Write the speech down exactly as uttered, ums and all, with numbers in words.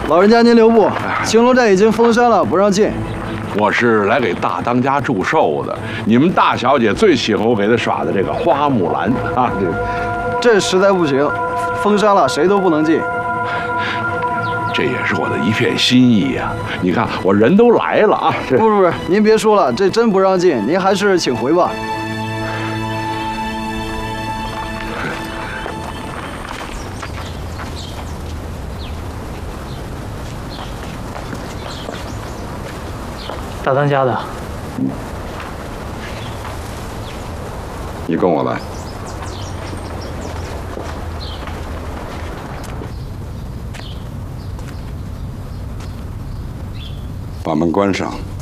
老人家您留步，青龙寨已经封山了，不让进。 我是来给大当家祝寿的，你们大小姐最喜欢我给她耍的这个花木兰啊， 这这实在不行，封山了，谁都不能进。 这也是我的一片心意呀、啊！你看，我人都来了啊！ 不不不，您别说了，这真不让进，您还是请回吧。 大当家的， 你跟我来。把门关上。